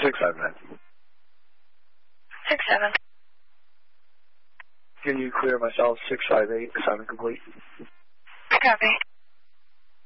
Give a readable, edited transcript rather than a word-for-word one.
659. 67. Can you clear myself 658, assignment complete? Copy.